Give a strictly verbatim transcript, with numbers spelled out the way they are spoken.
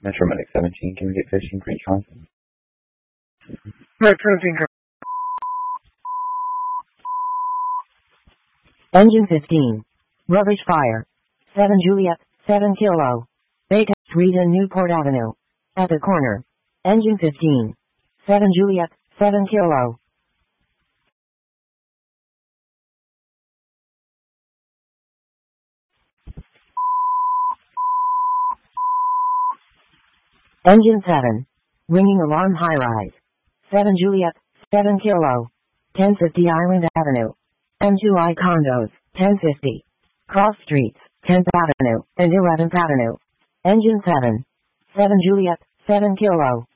Metro Medic seventeen, can we get fishing pre-con? Right, seventeen. Engine fifteen. Rubbish fire. seven Juliet, seven Kilo. Beta, Street and Newport Avenue. At the corner. Engine fifteen. seven Juliet, seven Kilo. Engine seven. Ringing alarm high rise. seven Juliet, seven Kilo. ten fifty Island Avenue. M two I condos, ten fifty. Cross streets, tenth Avenue and eleventh Avenue. Engine seven. seven Juliet, seven Kilo.